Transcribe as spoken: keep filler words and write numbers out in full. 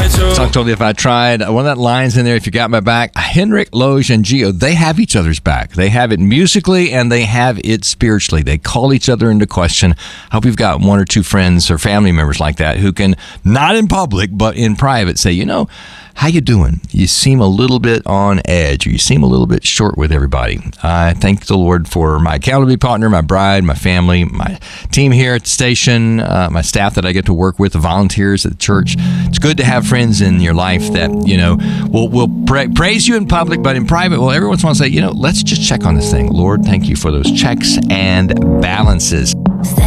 Talk totally if I tried. One of that lines in there, if you got my back, Henrik, Loge, and Gio, they have each other's back. They have it musically and they have it spiritually. They call each other into question. I hope you've got one or two friends or family members like that who can, not in public, but in private, say, you know, how you doing? You seem a little bit on edge, or you seem a little bit short with everybody. I thank the Lord for my accountability partner, my bride, my family, my team here at the station, uh, my staff that I get to work with, the volunteers at the church. It's good to have friends in your life that, you know, will will pra- praise you in public, but in private, well, every once in a while say, you know, let's just check on this thing. Lord, thank you for those checks and balances.